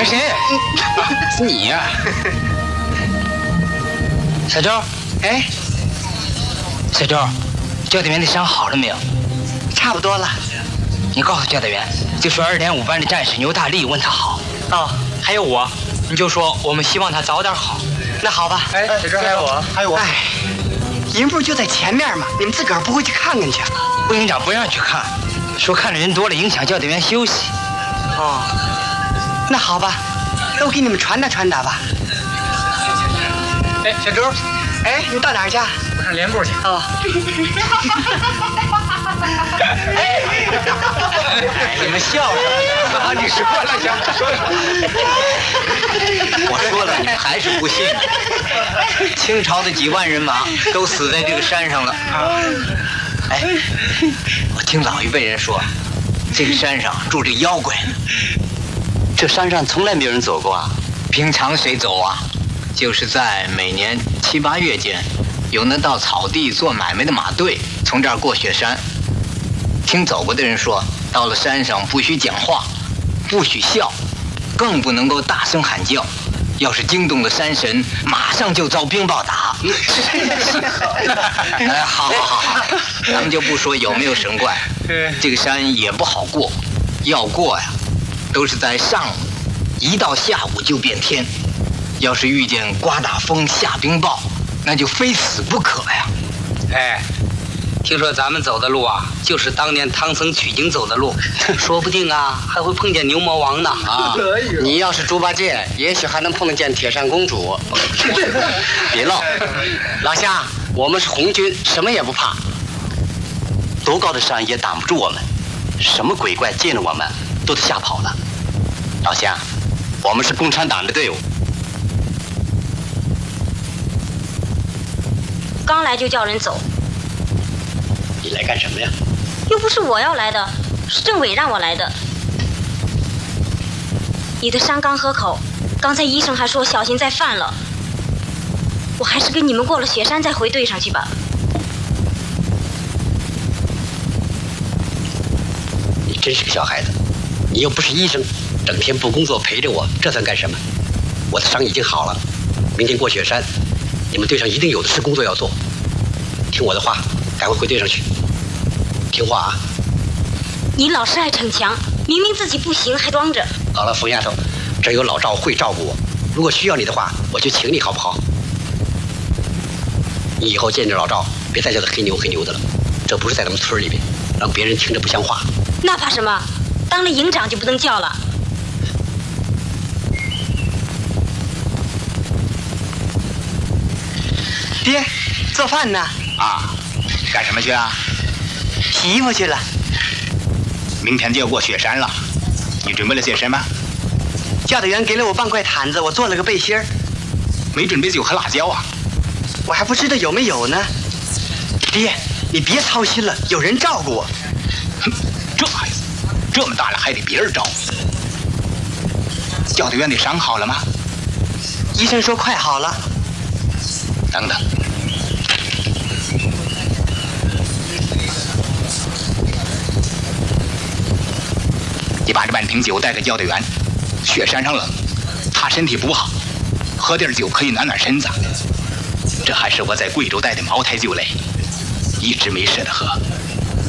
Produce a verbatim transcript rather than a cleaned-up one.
那谁？是你呀、啊，小周。哎，小周，教导员的伤好了没有？ 差不多了。 你告诉教导员，就说二点五班的战士牛大力问他好。 哦，还有我，你就说我们希望他早点好。 那好吧。 哎，小周还有我， 还有我。哎，营部就在前面嘛，你们自个儿不会去看看去？ 副营长不让去看，说看的人多了影响教导员休息。 哦，那好吧，那我给你们传达传达吧。 哎，小周， 哎，你到哪儿去？ 我上连部去。 哦。 哎，你们笑什么？啊，你说了，行，说了。我说了，你还是不信。清朝的几万人马都死在这个山上了。哎，我听老一辈人说，这个山上住着妖怪呢。 这山上从来没有人走过啊。 平常谁走啊？就是在每年七八月间，有那到草地做买卖的马队从这儿过雪山。听走过的人说，到了山上不许讲话，不许笑，更不能够大声喊叫。要是惊动了山神，马上就遭冰雹打。哎，好好好好，咱们就不说有没有神怪，这个山也不好过，要过呀，都是在上午，一到下午就变天。要是遇见刮大风下冰雹，那就非死不可呀。 哎，听说咱们走的路啊，就是当年唐僧取经走的路，说不定啊还会碰见牛魔王呢。 啊，你要是猪八戒，也许还能碰见铁扇公主。别闹，老夏，我们是红军，什么也不怕。多高的山也挡不住我们，什么鬼怪见了我们都得吓跑了。老夏，我们是共产党的队伍。 刚来就叫人走。 你来干什么呀？ 又不是我要来的，是政委让我来的。你的伤刚合口，刚才医生还说小心再犯了。我还是跟你们过了雪山再回队上去吧。 你真是个小孩子，你又不是医生，整天不工作陪着我，这算干什么？我的伤已经好了，明天过雪山，你们队上一定有的是工作要做。听我的话，赶快回队上去，听话啊！ 你老是爱逞强，明明自己不行还装着。 好了，疯丫头，这有老赵会照顾我，如果需要你的话，我就请你好不好？你以后见着老赵，别再叫他黑牛黑牛的了，这不是在咱们村里边，让别人听着不像话。 那怕什么？当了营长就不能叫了。 爹，做饭呢。 啊，干什么去啊？ 洗衣服去了。 明天就要过雪山了，你准备了些什么？ 教导员给了我半块毯子，我做了个背心儿。 没准备酒和辣椒啊？ 我还不知道有没有呢。爹，你别操心了，有人照顾我。 哼，这孩子，这么大了还得别人照顾。教导员的伤好了吗？ 医生说快好了。 等等。你把这半瓶酒带给教导员，雪山上冷，他身体不好，喝点酒可以暖暖身子。这还是我在贵州带的茅台酒嘞，一直没舍得喝。